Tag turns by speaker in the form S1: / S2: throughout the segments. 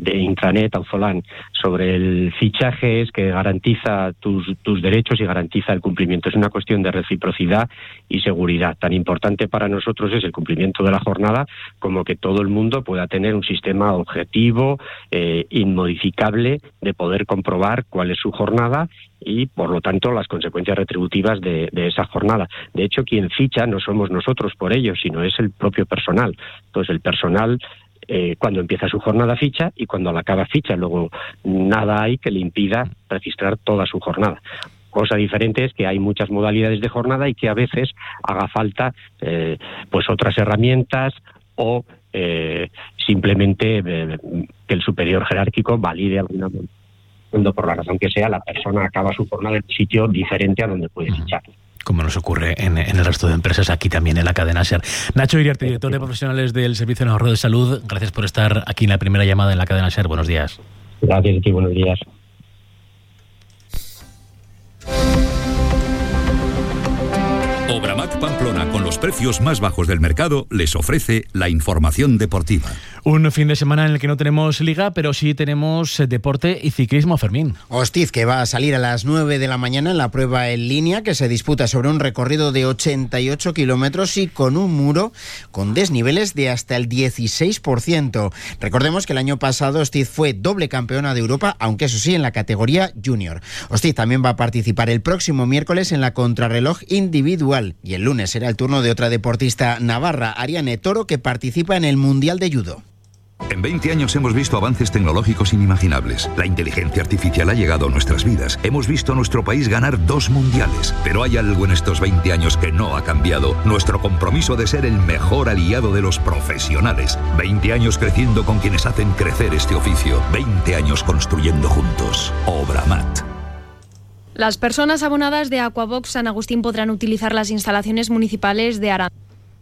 S1: de intranet, Auzolan, sobre el fichaje es que garantiza tus derechos y garantiza el cumplimiento. Es una cuestión de reciprocidad y seguridad. Tan importante para nosotros es el cumplimiento de la jornada como que todo el mundo pueda tener un sistema objetivo, inmodificable, de poder comprobar cuál es su jornada y, por lo tanto, las consecuencias retributivas de esa jornada. De hecho, quien ficha no somos nosotros por ello, sino es el propio personal. Entonces, el personal, cuando empieza su jornada, ficha, y cuando la acaba, ficha. Luego, nada hay que le impida registrar toda su jornada. Cosa diferente es que hay muchas modalidades de jornada y que a veces haga falta pues otras herramientas o simplemente que el superior jerárquico valide alguna cuando, por la razón que sea, la persona acaba su jornada en un sitio diferente a donde puede fichar.
S2: Como nos ocurre en el resto de empresas, aquí también en la cadena SER. Nacho Iriarte, director de profesionales del Servicio Navarro de Salud, gracias por estar aquí en la primera llamada en la cadena SER. Buenos días.
S1: Gracias a ti, buenos días.
S3: Obramat Pamplona, con los precios más bajos del mercado, les ofrece la información deportiva.
S2: Un fin de semana en el que no tenemos liga, pero sí tenemos deporte y ciclismo, Fermín.
S4: Ostiz, que va a salir a las 9 de la mañana en la prueba en línea, que se disputa sobre un recorrido de 88 kilómetros y con un muro con desniveles de hasta el 16%. Recordemos que el año pasado Ostiz fue doble campeona de Europa, aunque eso sí en la categoría junior. Ostiz también va a participar el próximo miércoles en la contrarreloj individual. Y el lunes será el turno de otra deportista navarra, Ariane Toro, que participa en el Mundial de Judo.
S3: En 20 años hemos visto avances tecnológicos inimaginables. La inteligencia artificial ha llegado a nuestras vidas. Hemos visto a nuestro país ganar 2 mundiales. Pero hay algo en estos 20 años que no ha cambiado. Nuestro compromiso de ser el mejor aliado de los profesionales. 20 años creciendo con quienes hacen crecer este oficio. 20 años construyendo juntos. Obramat.
S5: Las personas abonadas de Aquabox San Agustín podrán utilizar las instalaciones municipales de Aranda.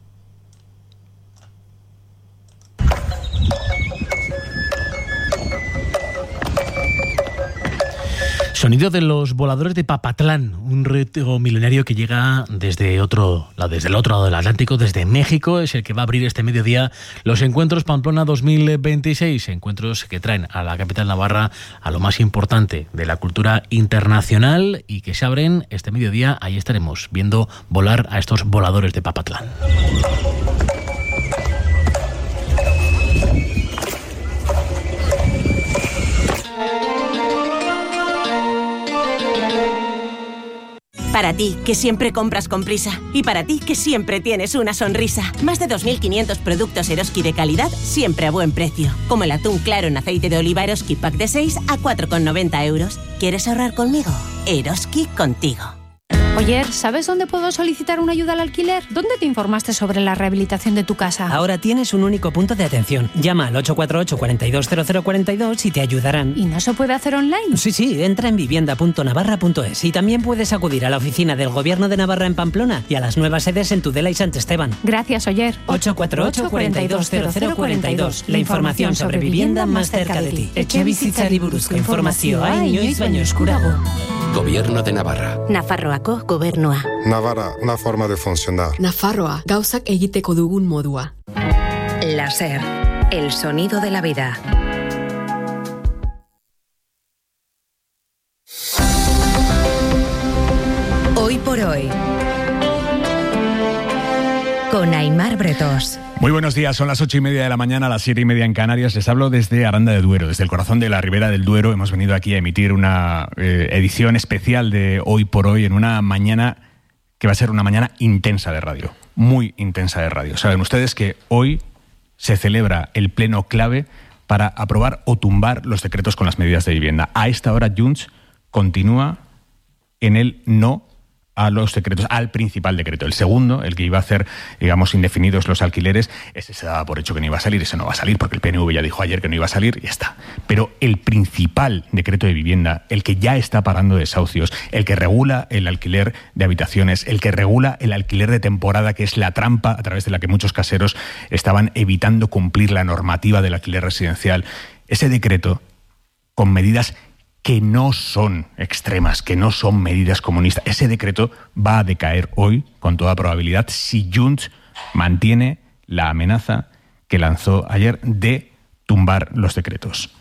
S2: Sonido de los voladores de Papatlán, un reto milenario que llega desde el otro lado del Atlántico, desde México. Es el que va a abrir este mediodía los encuentros Pamplona 2026, encuentros que traen a la capital navarra a lo más importante de la cultura internacional y que se abren este mediodía. Ahí estaremos viendo volar a estos voladores de Papatlán.
S6: Para ti, que siempre compras con prisa. Y para ti, que siempre tienes una sonrisa. Más de 2.500 productos Eroski de calidad, siempre a buen precio. Como el atún claro en aceite de oliva Eroski Pack de 6 a 4,90 euros. ¿Quieres ahorrar conmigo? Eroski contigo.
S7: Oye, ¿sabes dónde puedo solicitar una ayuda al alquiler? ¿Dónde te informaste sobre la rehabilitación de tu casa?
S8: Ahora tienes un único punto de atención. Llama al 848 420042 y te ayudarán.
S7: ¿Y no se puede hacer online?
S8: Sí, entra en vivienda.navarra.es y también puedes acudir a la oficina del Gobierno de Navarra en Pamplona y a las nuevas sedes en Tudela y Sant Esteban.
S7: Gracias, Oyer.
S8: 848 420042. La información sobre vivienda más cerca de ti. Etxebizitzari buruzko informazioa inoiz baino eskurago.
S9: Gobierno de Navarra.
S6: Nafarroako gobernua.
S10: Navarra, una forma de funcionar.
S11: Nafarroa, gauzak egiteko dugun modua.
S12: La SER, el sonido de la vida. Hoy por hoy, con Aimar Bretos.
S13: Muy buenos días, son las 8:30 de la mañana, a las 7:30 en Canarias. Les hablo desde Aranda de Duero, desde el corazón de la Ribera del Duero. Hemos venido aquí a emitir una edición especial de Hoy por Hoy en una mañana que va a ser una mañana intensa de radio, muy intensa de radio. Saben ustedes que hoy se celebra el pleno clave para aprobar o tumbar los decretos con las medidas de vivienda. A esta hora Junts continúa en el no a los decretos, al principal decreto. El segundo, el que iba a hacer, digamos, indefinidos los alquileres, ese se daba por hecho que no iba a salir, ese no va a salir porque el PNV ya dijo ayer que no iba a salir y ya está. Pero el principal decreto de vivienda, el que ya está pagando desahucios, el que regula el alquiler de habitaciones, el que regula el alquiler de temporada, que es la trampa a través de la que muchos caseros estaban evitando cumplir la normativa del alquiler residencial, ese decreto, con medidas que no son extremas, que no son medidas comunistas. Ese decreto va a decaer hoy, con toda probabilidad, si Junts mantiene la amenaza que lanzó ayer de tumbar los decretos.